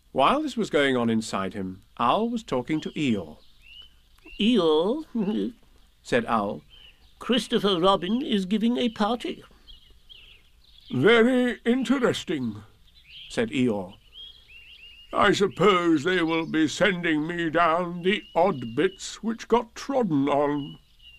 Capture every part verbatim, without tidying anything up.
While this was going on inside him, Owl was talking to Eeyore. "Eeyore," said Owl, "Christopher Robin is giving a party." "Very interesting," said Eeyore. "I suppose they will be sending me down the odd bits which got trodden on.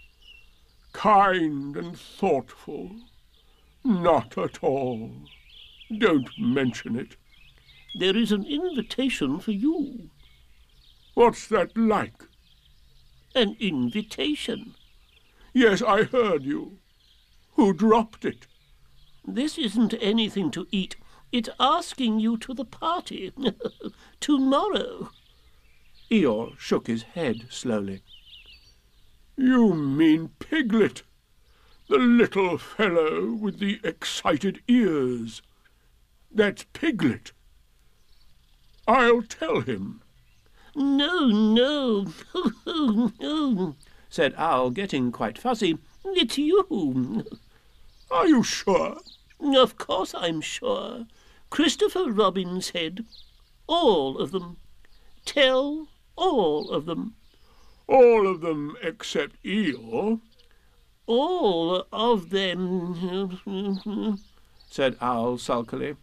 Kind and thoughtful. Not at all. Don't mention it." "There is an invitation for you." "What's that like?" "An invitation." "Yes, I heard you. Who dropped it?" "This isn't anything to eat. It's asking you to the party. Tomorrow." Eeyore shook his head slowly. "You mean Piglet, the little fellow with the excited ears. That's Piglet. I'll tell him." "No, no, no, no," said Owl, getting quite fussy. "It's you." "Are you sure?" "Of course I'm sure. Christopher Robin said, all of them. Tell all of them." "All of them except Eeyore?" "All of them," said Owl sulkily.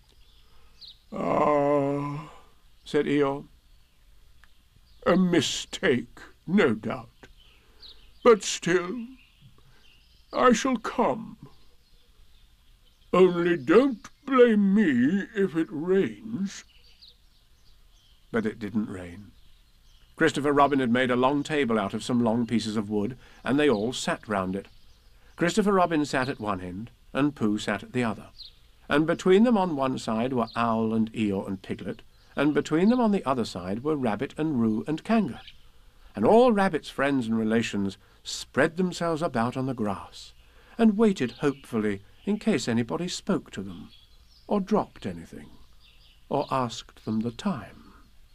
"Ah," said Eeyore. "A mistake, no doubt. But still, I shall come. Only don't blame me if it rains." But it didn't rain. Christopher Robin had made a long table out of some long pieces of wood, and they all sat round it. Christopher Robin sat at one end, and Pooh sat at the other, and between them on one side were Owl and Eeyore and Piglet, and between them on the other side were Rabbit and Roo and Kanga, and all Rabbit's friends and relations spread themselves about on the grass, and waited hopefully in case anybody spoke to them, or dropped anything, or asked them the time.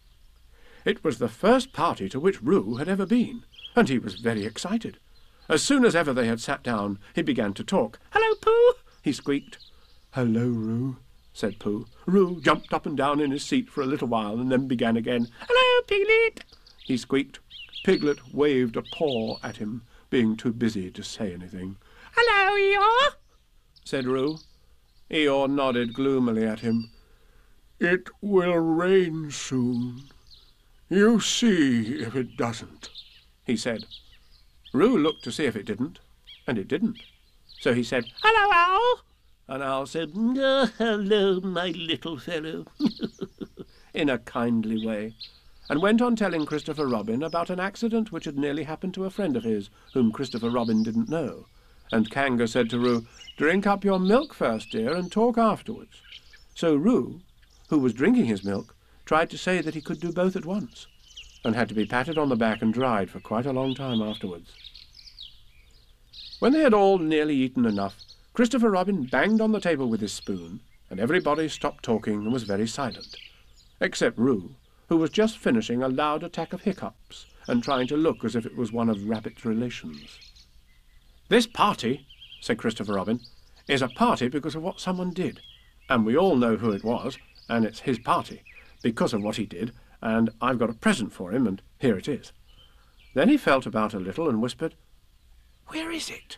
It was the first party to which Roo had ever been, and he was very excited. As soon as ever they had sat down, he began to talk. "Hello, Pooh!" he squeaked. "Hello, Roo," said Pooh. Roo jumped up and down in his seat for a little while, and then began again. "Hello, Piglet!" he squeaked. Piglet waved a paw at him, being too busy to say anything. "Hello, Eeyore!" said Roo. Eeyore nodded gloomily at him. "It will rain soon. You see if it doesn't," he said. Roo looked to see if it didn't, and it didn't. So he said, "Hello, Owl!" And Owl said, "Oh, hello, my little fellow," in a kindly way, and went on telling Christopher Robin about an accident which had nearly happened to a friend of his, whom Christopher Robin didn't know. And Kanga said to Roo, "Drink up your milk first, dear, and talk afterwards." So Roo, who was drinking his milk, tried to say that he could do both at once, and had to be patted on the back and dried for quite a long time afterwards. When they had all nearly eaten enough, Christopher Robin banged on the table with his spoon, and everybody stopped talking and was very silent, except Roo, who was just finishing a loud attack of hiccups and trying to look as if it was one of Rabbit's relations. "This party," said Christopher Robin, "is a party because of what someone did, and we all know who it was, and it's his party, because of what he did, and I've got a present for him, and here it is." Then he felt about a little and whispered, "Where is it?"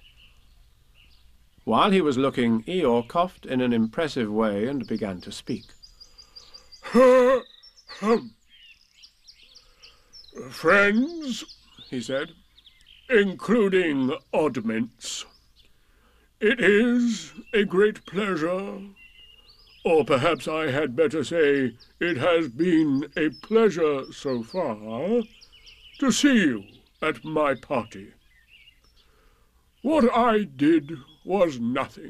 While he was looking, Eeyore coughed in an impressive way and began to speak. "Hum. Friends," he said, "including oddments, it is a great pleasure, or perhaps I had better say it has been a pleasure so far, to see you at my party. What I did was nothing.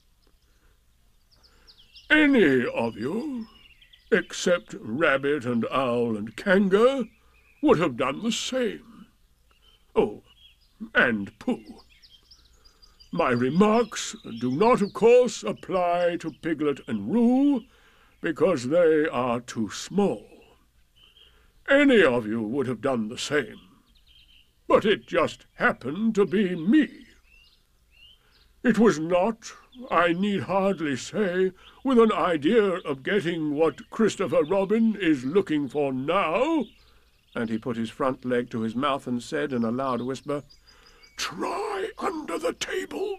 Any of you, except Rabbit and Owl and Kanga, would have done the same. Oh, and Pooh. My remarks do not, of course, apply to Piglet and Roo, because they are too small. Any of you would have done the same, but it just happened to be me. It was not I need hardly say, with an idea of getting what Christopher Robin is looking for now, and he put his front leg to his mouth and said in a loud whisper, "Try under the table,"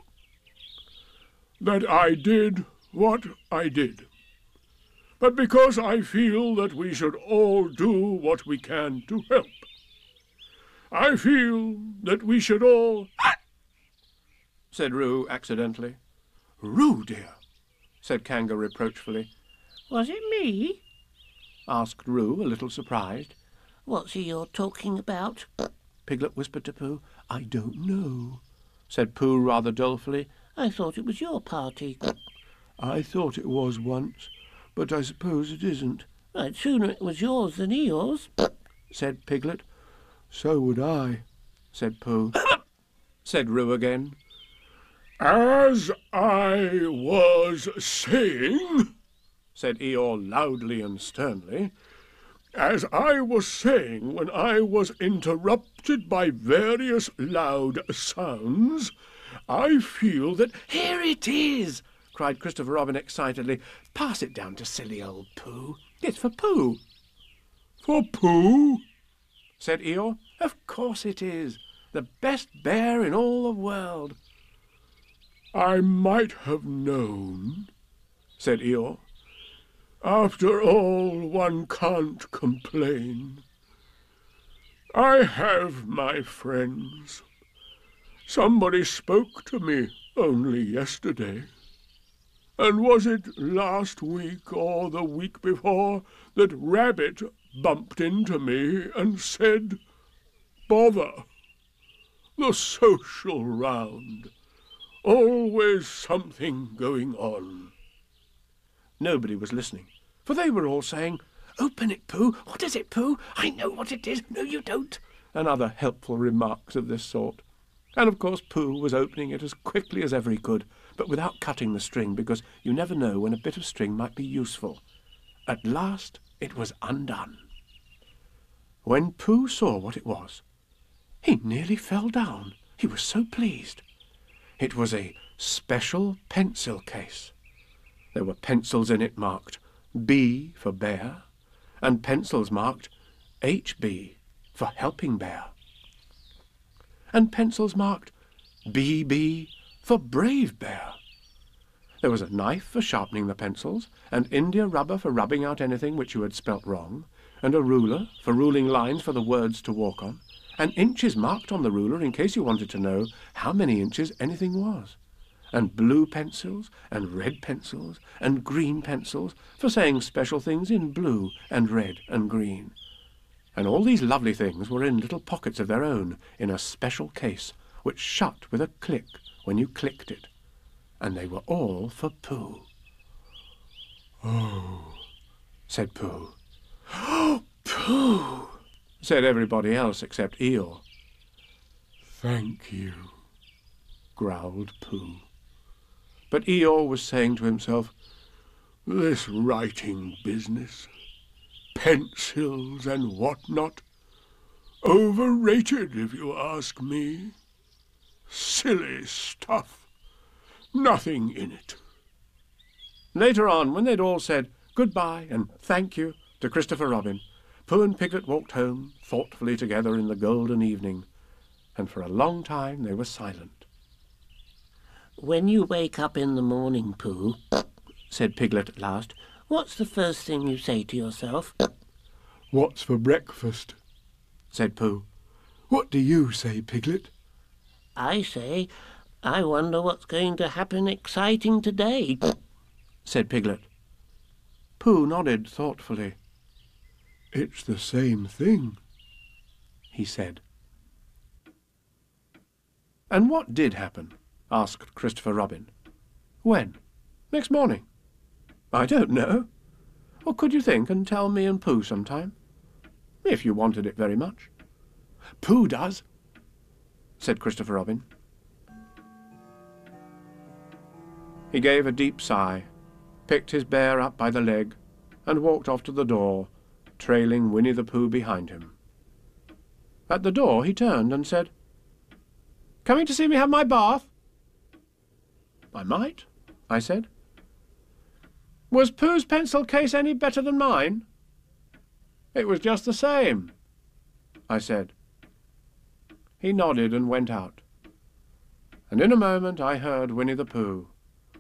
that I did what I did. But because I feel that we should all do what we can to help, I feel that we should all... said Roo accidentally. "Roo, dear," said Kanga reproachfully. Was it me? Asked Roo, a little surprised. What's he you're talking about? Piglet whispered to Pooh. I don't know, said Pooh rather dolefully. I thought it was your party. I thought it was once, but I suppose it isn't. I'd sooner it was yours than Eeyore's, said Piglet. So would I, said Pooh. said Roo again. "As I was saying," said Eeyore loudly and sternly, "as I was saying when I was interrupted by various loud sounds, I feel that—" Here it is! cried Christopher Robin excitedly. Pass it down to silly old Pooh. It's for Pooh. "For Pooh?" said Eeyore. Of course it is. The best bear in all the world. "I might have known," said Eeyore. "After all, one can't complain. I have my friends. Somebody spoke to me only yesterday. And was it last week or the week before that Rabbit bumped into me and said, 'Bother! The social round. Always something going on.'" Nobody was listening, for they were all saying, "Open it, Pooh! What is it, Pooh? I know what it is. No, you don't," and other helpful remarks of this sort. And of course Pooh was opening it as quickly as ever he could, but without cutting the string, because you never know when a bit of string might be useful. At last it was undone. When Pooh saw what it was, he nearly fell down. He was so pleased. It was a special pencil case. There were pencils in it marked B for bear, and pencils marked H B for helping bear, and pencils marked B B for brave bear. There was a knife for sharpening the pencils, and India rubber for rubbing out anything which you had spelt wrong, and a ruler for ruling lines for the words to walk on, and inches marked on the ruler in case you wanted to know how many inches anything was, and blue pencils, and red pencils, and green pencils for saying special things in blue and red and green. And all these lovely things were in little pockets of their own in a special case, which shut with a click when you clicked it, and they were all for Pooh. "Oh," said Pooh. "Oh, Pooh!" said everybody else except Eeyore. "Thank you," growled Pooh. But Eeyore was saying to himself, "This writing business, pencils and what-not, overrated if you ask me. Silly stuff, nothing in it." Later on, when they'd all said goodbye and thank you to Christopher Robin, Pooh and Piglet walked home thoughtfully together in the golden evening, and for a long time they were silent. When you wake up in the morning, Pooh, said Piglet at last, what's the first thing you say to yourself? "What's for breakfast?" said Pooh. "What do you say, Piglet?" I say, I wonder what's going to happen exciting today, said Piglet. Pooh nodded thoughtfully. "It's the same thing," he said. And what did happen? Asked Christopher Robin. When? Next morning? I don't know. Or could you think and tell me and Pooh sometime? If you wanted it very much. Pooh does, said Christopher Robin. He gave a deep sigh, picked his bear up by the leg, and walked off to the door, trailing Winnie the Pooh behind him. At the door he turned and said, "Coming to see me have my bath?" "I might," I said. Was Pooh's pencil case any better than mine? It was just the same, I said. He nodded and went out, and in a moment I heard Winnie the Pooh,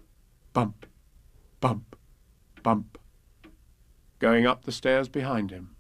bump, bump, bump, going up the stairs behind him.